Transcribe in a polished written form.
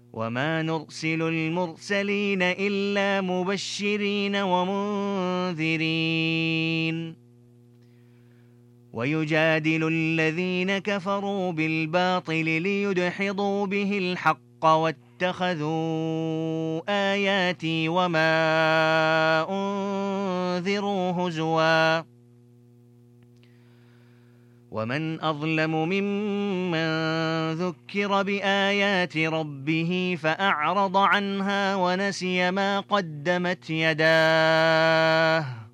وما نرسل المرسلين إلا مبشرين ومنذرين ويجادل الذين كفروا بالباطل ليدحضوا به الحق واتخذوا آياتي وما أنذروا هزوا ومن أظلم ممن ذكر بآيات ربه فأعرض عنها ونسي ما قدمت يداه